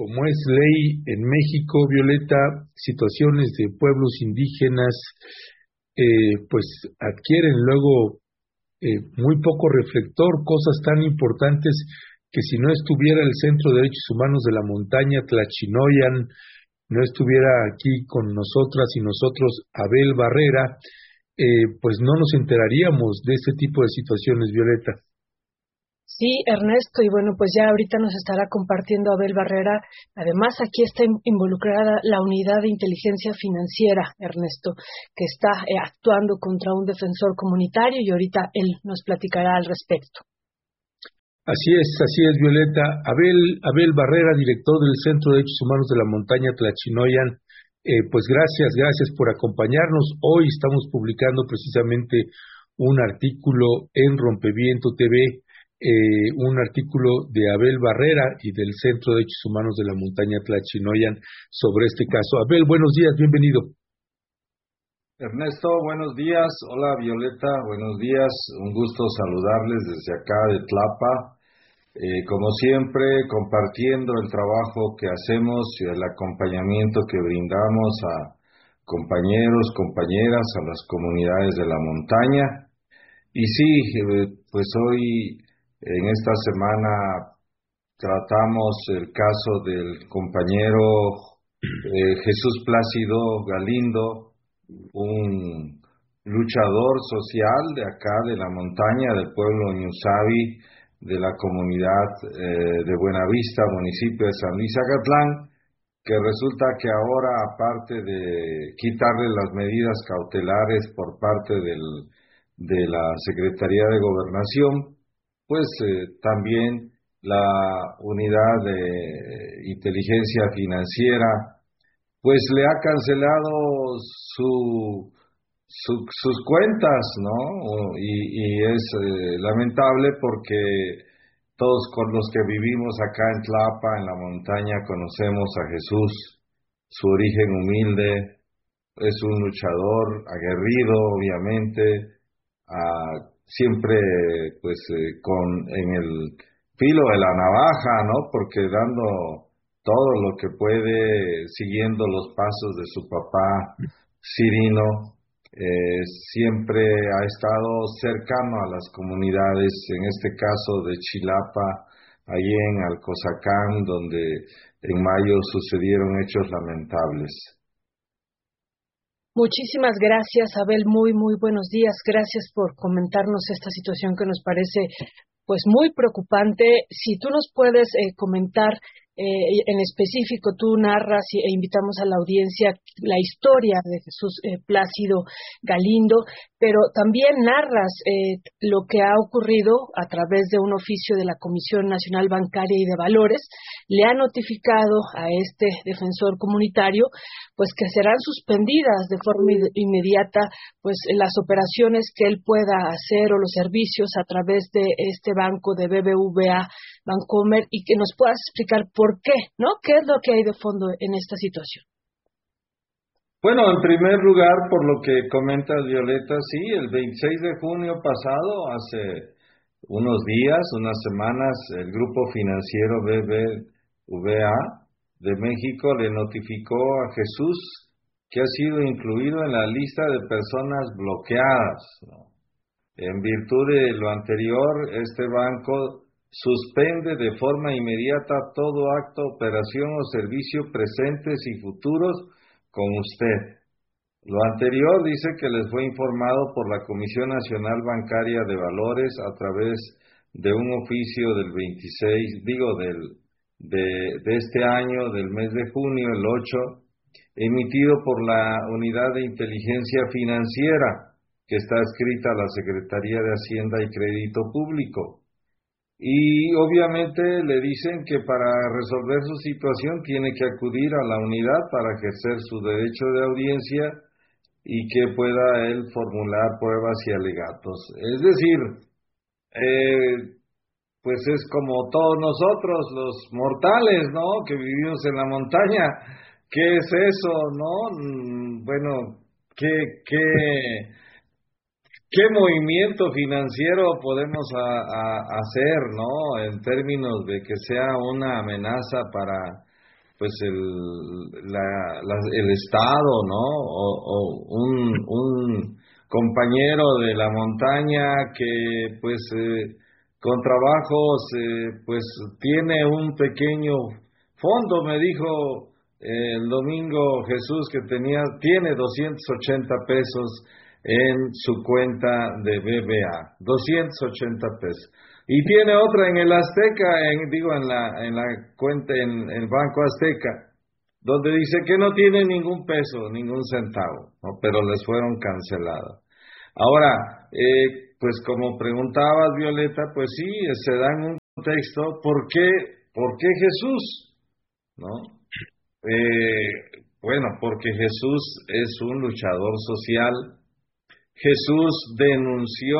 como es ley en México, Violeta, situaciones de pueblos indígenas, pues adquieren luego muy poco reflector, cosas tan importantes que si no estuviera el Centro de Derechos Humanos de la Montaña, Tlachinoyan, no estuviera aquí con nosotras y nosotros Abel Barrera, pues no nos enteraríamos de este tipo de situaciones, Violeta. Sí, Ernesto, y bueno, pues ya ahorita nos estará compartiendo Abel Barrera. Además, aquí está involucrada la unidad de inteligencia financiera, Ernesto, que está actuando contra un defensor comunitario y ahorita él nos platicará al respecto. Así es, Violeta. Abel Barrera, director del Centro de Derechos Humanos de la Montaña Tlachinoyan, pues gracias por acompañarnos. Hoy estamos publicando precisamente un artículo en Rompeviento TV, un artículo de Abel Barrera y del Centro de Derechos Humanos de la Montaña Tlachinoyan sobre este caso. Abel, buenos días, bienvenido. Ernesto, buenos días. Hola Violeta, buenos días. Un gusto saludarles desde acá de Tlapa. Como siempre, compartiendo el trabajo que hacemos y el acompañamiento que brindamos a compañeros, compañeras, a las comunidades de la montaña. Y sí, pues hoy, en esta semana, tratamos el caso del compañero Jesús Plácido Galindo, un luchador social de acá, de la montaña, del pueblo Ñusabi, de la comunidad de Buenavista, municipio de San Luis Acatlán, que resulta que ahora, aparte de quitarle las medidas cautelares por parte de la Secretaría de Gobernación, pues también la unidad de inteligencia financiera pues le ha cancelado sus cuentas, ¿no? Y es lamentable porque todos con los que vivimos acá en Tlapa, en la montaña, conocemos a Jesús, su origen humilde, es un luchador aguerrido, obviamente, siempre pues en el filo de la navaja, ¿no? Porque dando todo lo que puede, siguiendo los pasos de su papá Cirino, siempre ha estado cercano a las comunidades, en este caso de Chilapa, allí en Alcozacán, donde en mayo sucedieron hechos lamentables. Muchísimas gracias, Abel, muy buenos días. Gracias por comentarnos esta situación que nos parece pues muy preocupante. Si tú nos puedes comentar en específico, tú narras e invitamos a la audiencia la historia de Jesús Plácido Galindo, pero también narras lo que ha ocurrido a través de un oficio de la Comisión Nacional Bancaria y de Valores. Le ha notificado a este defensor comunitario pues que serán suspendidas de forma inmediata pues las operaciones que él pueda hacer o los servicios a través de este banco de BBVA Bancomer, y que nos puedas explicar por qué, ¿no? ¿Qué es lo que hay de fondo en esta situación? Bueno, en primer lugar, por lo que comentas, Violeta, sí, el 26 de junio pasado, hace unos días, unas semanas, el grupo financiero BBVA de México le notificó a Jesús que ha sido incluido en la lista de personas bloqueadas, ¿no? En virtud de lo anterior, este banco suspende de forma inmediata todo acto, operación o servicio presentes y futuros con usted. Lo anterior dice que les fue informado por la Comisión Nacional Bancaria de Valores a través de un oficio del 26, de este año, del mes de junio, el 8, emitido por la Unidad de Inteligencia Financiera, que está adscrita a la Secretaría de Hacienda y Crédito Público. Y obviamente le dicen que para resolver su situación tiene que acudir a la unidad para ejercer su derecho de audiencia y que pueda él formular pruebas y alegatos. Es decir, pues es como todos nosotros los mortales, ¿no? Que vivimos en la montaña. ¿Qué es eso, no? Bueno, ¿qué movimiento financiero podemos hacer, ¿no? En términos de que sea una amenaza pues el Estado, ¿no? O un compañero de la montaña que pues con trabajos pues tiene un pequeño fondo, me dijo el domingo Jesús que tiene 280 pesos en su cuenta de BBA, 280 pesos. Y tiene otra en el Azteca, en la cuenta, en el Banco Azteca, donde dice que no tiene ningún peso, ningún centavo, ¿no? Pero les fueron canceladas. Ahora, pues como preguntabas, Violeta, pues sí, se da en un contexto, ¿por qué Jesús? ¿No? Bueno, porque Jesús es un luchador social. Jesús denunció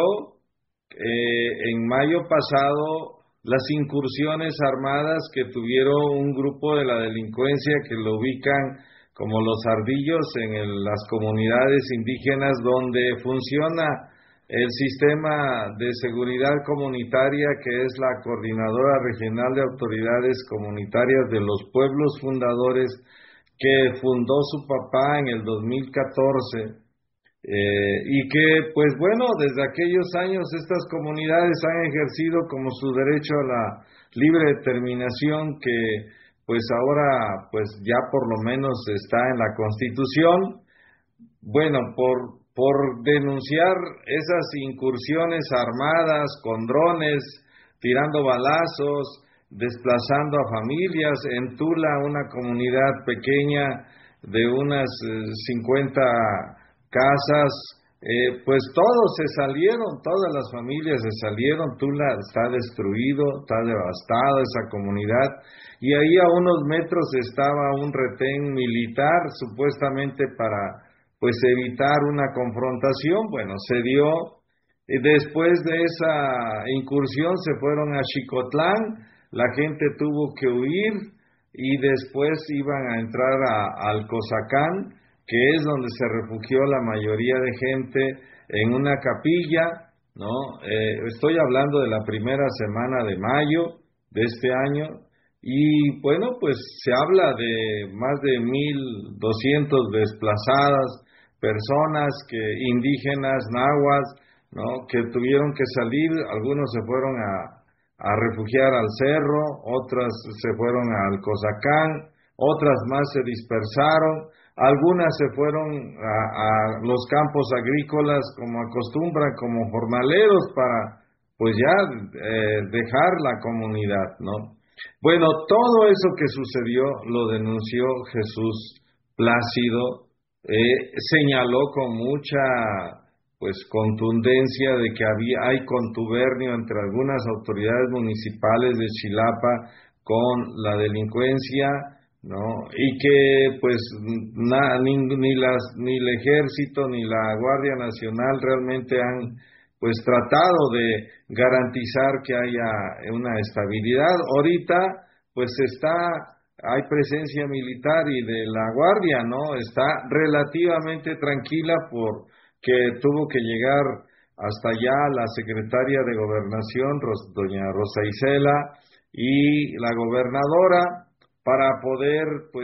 en mayo pasado las incursiones armadas que tuvieron un grupo de la delincuencia que lo ubican como los ardillos en las comunidades indígenas donde funciona el sistema de seguridad comunitaria que es la Coordinadora Regional de Autoridades Comunitarias de los Pueblos Fundadores que fundó su papá en el 2014. Y que, pues bueno, desde aquellos años estas comunidades han ejercido como su derecho a la libre determinación que, pues ahora, pues ya por lo menos está en la Constitución. Bueno, por denunciar esas incursiones armadas con drones, tirando balazos, desplazando a familias, en Tula, una comunidad pequeña de unas 50 casas, pues todos se salieron, todas las familias se salieron, Tula está destruido, está devastada esa comunidad, y ahí a unos metros estaba un retén militar, supuestamente para, pues, evitar una confrontación. Bueno, se dio, y después de esa incursión se fueron a Xicotlán, la gente tuvo que huir, y después iban a entrar al Cozacán, que es donde se refugió la mayoría de gente en una capilla, ¿no? Estoy hablando de la primera semana de mayo de este año, y bueno, pues se habla de más de 1,200 desplazadas, personas indígenas, nahuas, ¿no? Que tuvieron que salir, algunos se fueron a refugiar al cerro, otras se fueron al Cozacán, otras más se dispersaron, algunas se fueron a los campos agrícolas como acostumbran, como jornaleros para pues ya dejar la comunidad, ¿no? Bueno, todo eso que sucedió lo denunció Jesús Plácido, señaló con mucha pues contundencia de que hay contubernio entre algunas autoridades municipales de Chilapa con la delincuencia, ¿no? Y que pues ni el ejército ni la Guardia Nacional realmente han pues tratado de garantizar que haya una estabilidad. Ahorita pues hay presencia militar y de la Guardia, ¿no? Está relativamente tranquila porque tuvo que llegar hasta allá la secretaria de Gobernación, doña Rosa Isela, y la gobernadora, para poder pues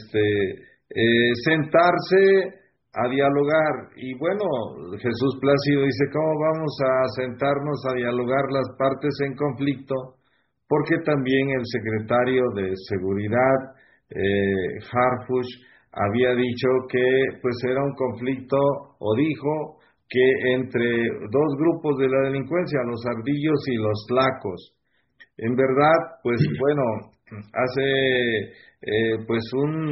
sentarse a dialogar. Y bueno, Jesús Plácido dice, ¿cómo vamos a sentarnos a dialogar las partes en conflicto? Porque también el secretario de Seguridad, Harfuch, había dicho que pues era un conflicto, o dijo que entre dos grupos de la delincuencia, los ardillos y los tlacos. En verdad, pues bueno, hace pues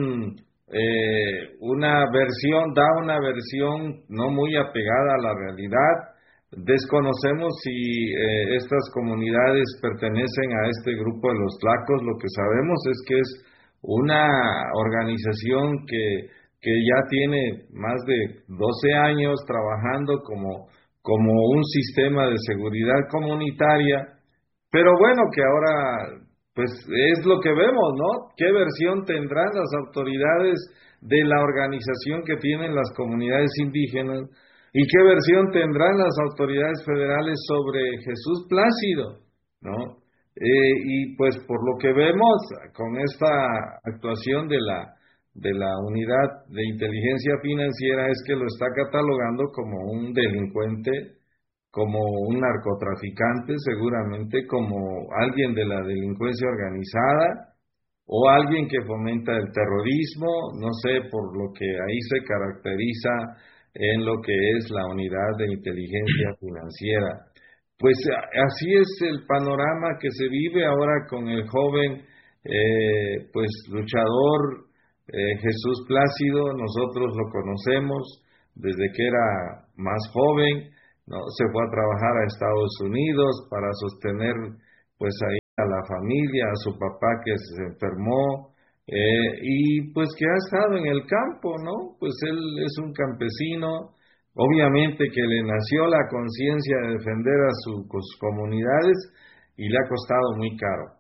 una versión no muy apegada a la realidad. Desconocemos si estas comunidades pertenecen a este grupo de los tlacos. Lo que sabemos es que es una organización que ya tiene más de 12 años trabajando como un sistema de seguridad comunitaria, pero bueno, que ahora pues es lo que vemos, ¿no? ¿Qué versión tendrán las autoridades de la organización que tienen las comunidades indígenas? ¿Y qué versión tendrán las autoridades federales sobre Jesús Plácido? ¿No? Y pues por lo que vemos con esta actuación de la unidad de inteligencia financiera es que lo está catalogando como un delincuente, como un narcotraficante, seguramente como alguien de la delincuencia organizada o alguien que fomenta el terrorismo, no sé, por lo que ahí se caracteriza en lo que es la unidad de inteligencia financiera. Pues así es el panorama que se vive ahora con el joven, pues luchador Jesús Plácido. Nosotros lo conocemos desde que era más joven, ¿no? Se fue a trabajar a Estados Unidos para sostener pues ahí a la familia, a su papá que se enfermó, y pues que ha estado en el campo, ¿no? Pues él es un campesino, obviamente que le nació la conciencia de defender a sus comunidades y le ha costado muy caro.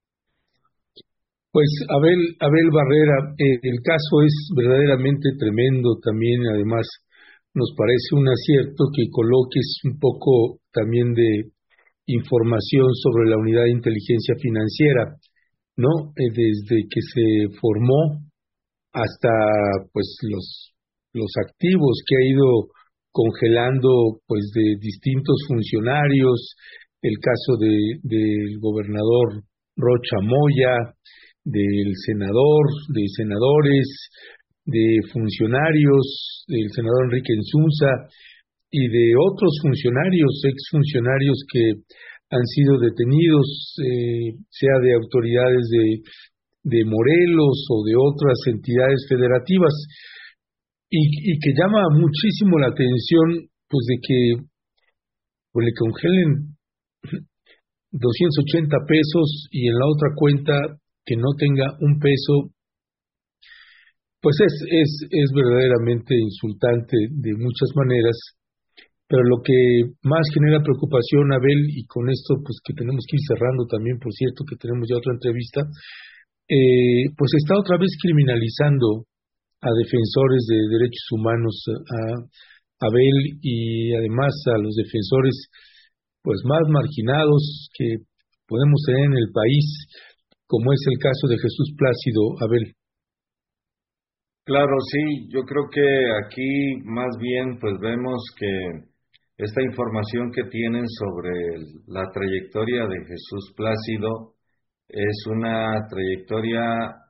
Pues Abel Barrera, el caso es verdaderamente tremendo también, además nos parece un acierto que coloques un poco también de información sobre la unidad de inteligencia financiera, ¿no? Desde que se formó hasta pues los activos que ha ido congelando pues de distintos funcionarios, el caso del gobernador Rocha Moya, del senador, de senadores, de funcionarios, del senador Enrique Insunza y de otros funcionarios, exfuncionarios que han sido detenidos, sea de autoridades de Morelos o de otras entidades federativas, y que llama muchísimo la atención, pues de que pues, le congelen 280 pesos y en la otra cuenta que no tenga un peso, pues es verdaderamente insultante de muchas maneras. Pero lo que más genera preocupación, Abel, y con esto pues que tenemos que ir cerrando también, por cierto, que tenemos ya otra entrevista, pues está otra vez criminalizando a defensores de derechos humanos, a Abel, y además a los defensores pues más marginados que podemos tener en el país, como es el caso de Jesús Plácido, Abel. Claro, sí, yo creo que aquí más bien pues vemos que esta información que tienen sobre la trayectoria de Jesús Plácido es una trayectoria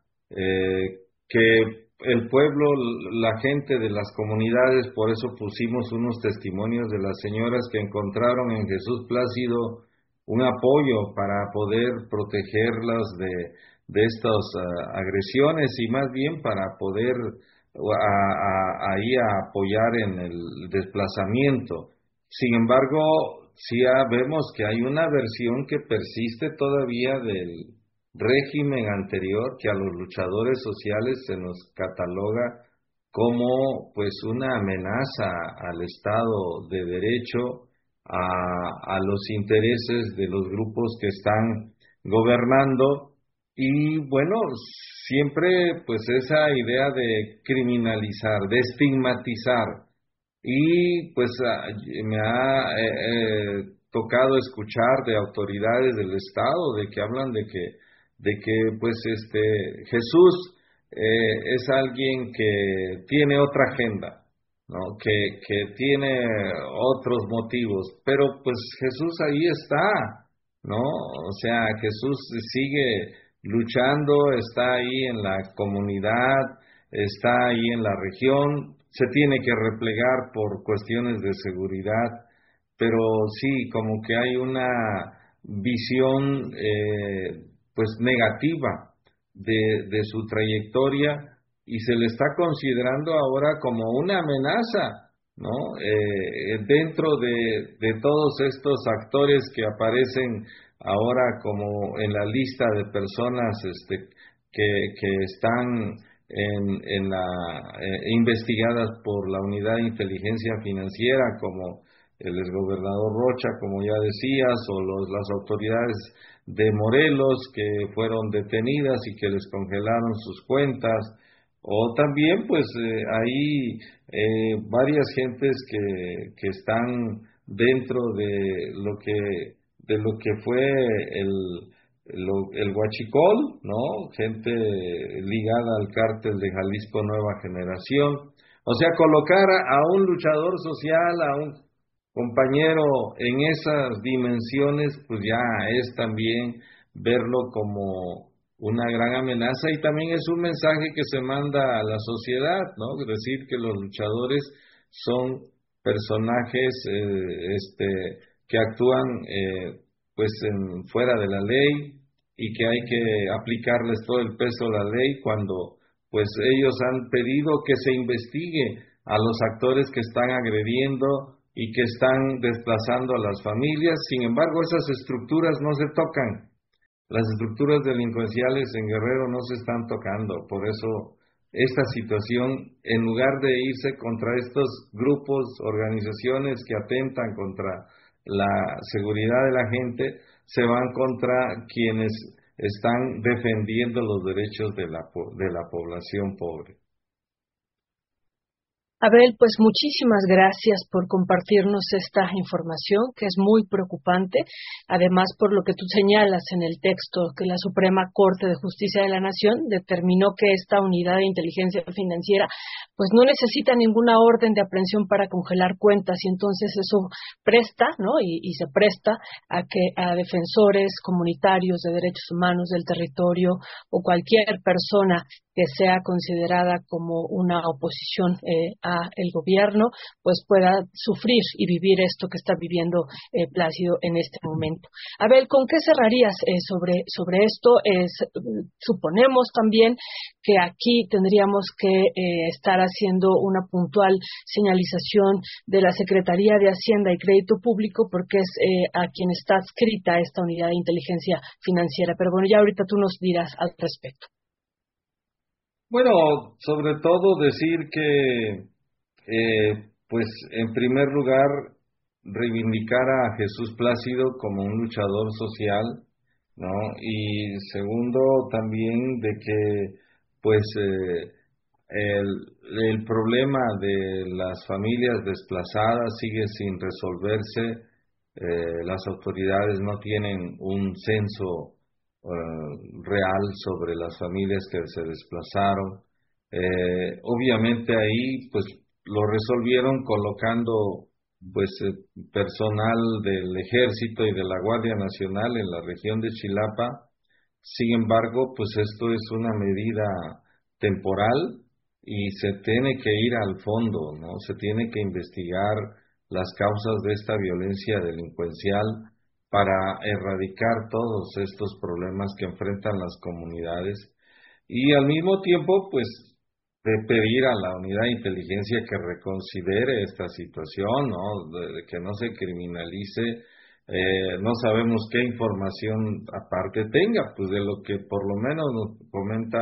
que el pueblo, la gente de las comunidades, por eso pusimos unos testimonios de las señoras que encontraron en Jesús Plácido un apoyo para poder protegerlas de estas agresiones y más bien para poder ahí apoyar en el desplazamiento. Sin embargo, sí vemos que hay una versión que persiste todavía del régimen anterior, que a los luchadores sociales se nos cataloga como pues una amenaza al Estado de Derecho, a los intereses de los grupos que están gobernando. Y bueno, siempre pues esa idea de criminalizar, de estigmatizar. Y pues me ha tocado escuchar de autoridades del Estado de que hablan de que pues Jesús es alguien que tiene otra agenda, ¿no? Que tiene otros motivos, pero pues Jesús ahí está, ¿no? O sea, Jesús sigue luchando, está ahí en la comunidad, está ahí en la región, se tiene que replegar por cuestiones de seguridad, pero sí, como que hay una visión pues negativa de su trayectoria y se le está considerando ahora como una amenaza, ¿no? Dentro de todos estos actores que aparecen ahora como en la lista de personas que están investigadas por la Unidad de Inteligencia Financiera, como el exgobernador Rocha, como ya decías, o las autoridades de Morelos que fueron detenidas y que les congelaron sus cuentas, o también pues hay varias gentes que están dentro de lo que fue el huachicol, ¿no? Gente ligada al cártel de Jalisco Nueva Generación. O sea, colocar a un luchador social, a un compañero en esas dimensiones, pues ya es también verlo como una gran amenaza y también es un mensaje que se manda a la sociedad, ¿no? Decir que los luchadores son personajes que actúan pues fuera de la ley y que hay que aplicarles todo el peso de la ley cuando pues ellos han pedido que se investigue a los actores que están agrediendo y que están desplazando a las familias. Sin embargo, esas estructuras no se tocan. Las estructuras delincuenciales en Guerrero no se están tocando. Por eso, esta situación, en lugar de irse contra estos grupos, organizaciones que atentan contra la seguridad de la gente, se van contra quienes están defendiendo los derechos de la población pobre. Abel, pues muchísimas gracias por compartirnos esta información que es muy preocupante, además por lo que tú señalas en el texto, que la Suprema Corte de Justicia de la Nación determinó que esta unidad de inteligencia financiera pues no necesita ninguna orden de aprehensión para congelar cuentas y entonces eso presta, ¿no? Y se presta a que a defensores comunitarios de derechos humanos del territorio o cualquier persona que sea considerada como una oposición a el gobierno, pues pueda sufrir y vivir esto que está viviendo Plácido en este momento. Abel, ¿con qué cerrarías sobre esto? Suponemos también que aquí tendríamos que estar haciendo una puntual señalización de la Secretaría de Hacienda y Crédito Público, porque es a quien está adscrita esta unidad de inteligencia financiera. Pero bueno, ya ahorita tú nos dirás al respecto. Bueno, sobre todo decir que, pues, en primer lugar, reivindicar a Jesús Plácido como un luchador social, ¿no? Y segundo, también de que, pues, el problema de las familias desplazadas sigue sin resolverse. Las autoridades no tienen un censo real sobre las familias que se desplazaron. Obviamente ahí pues lo resolvieron colocando pues personal del Ejército y de la Guardia Nacional en la región de Chilapa. Sin embargo, pues esto es una medida temporal y se tiene que ir al fondo, ¿no? Se tiene que investigar las causas de esta violencia delincuencial para erradicar todos estos problemas que enfrentan las comunidades y al mismo tiempo, pues, de pedir a la unidad de inteligencia que reconsidere esta situación, ¿no? De que no se criminalice. No sabemos qué información aparte tenga, pues de lo que por lo menos nos comenta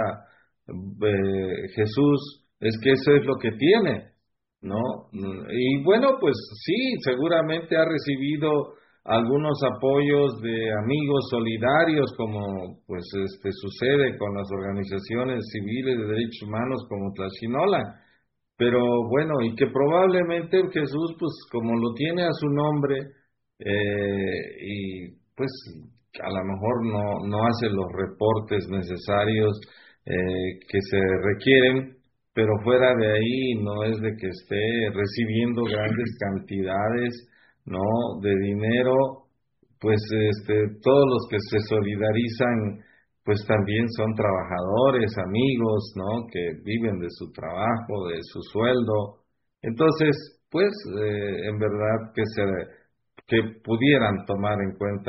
Jesús, es que eso es lo que tiene, ¿no? Y bueno, pues sí, seguramente ha recibido algunos apoyos de amigos solidarios, como pues sucede con las organizaciones civiles de derechos humanos como Tlachinola, pero bueno, y que probablemente Jesús, pues como lo tiene a su nombre, y pues a lo mejor no hace los reportes necesarios que se requieren, pero fuera de ahí no es de que esté recibiendo grandes cantidades, ¿no? De dinero, pues todos los que se solidarizan pues también son trabajadores, amigos, ¿no? Que viven de su trabajo, de su sueldo. Entonces, pues en verdad que pudieran tomar en cuenta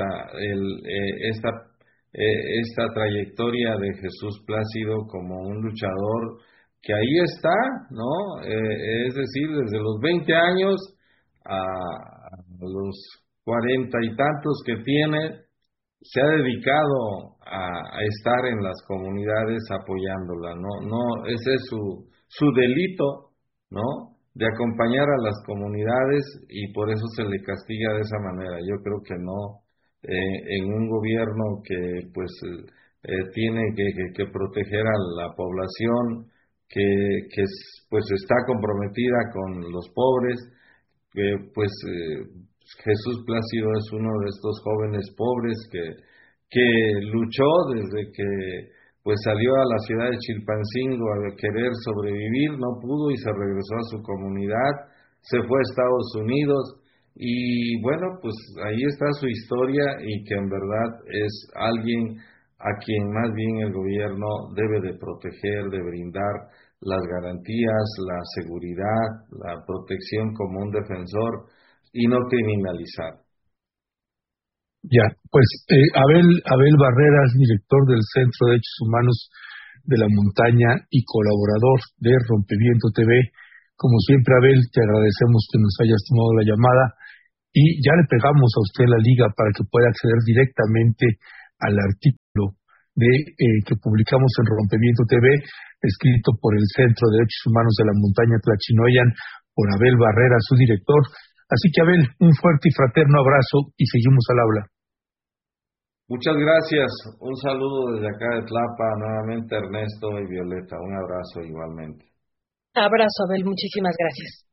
esta trayectoria de Jesús Plácido como un luchador que ahí está, ¿no? Es decir, desde los 20 años a los 40 y tantos que tiene, se ha dedicado a estar en las comunidades apoyándola, no, ese es su delito, ¿no? De acompañar a las comunidades y por eso se le castiga de esa manera. Yo creo que no, en un gobierno que pues tiene que proteger a la población, que pues está comprometida con los pobres, pues Jesús Plácido es uno de estos jóvenes pobres que luchó desde que pues salió a la ciudad de Chilpancingo a querer sobrevivir, no pudo y se regresó a su comunidad, se fue a Estados Unidos y bueno, pues ahí está su historia y que en verdad es alguien a quien más bien el gobierno debe de proteger, de brindar las garantías, la seguridad, la protección como un defensor y no criminalizar. Ya, pues Abel Barreras, director del Centro de Derechos Humanos de la Montaña y colaborador de Rompeviento TV. Como siempre, Abel, te agradecemos que nos hayas tomado la llamada y ya le pegamos a usted la liga para que pueda acceder directamente al artículo que publicamos en Rompeviento TV, escrito por el Centro de Derechos Humanos de la Montaña Tlachinoyan, por Abel Barreras, su director. Así que, Abel, un fuerte y fraterno abrazo y seguimos al habla. Muchas gracias. Un saludo desde acá de Tlapa, nuevamente Ernesto y Violeta. Un abrazo igualmente. Abrazo, Abel. Muchísimas gracias.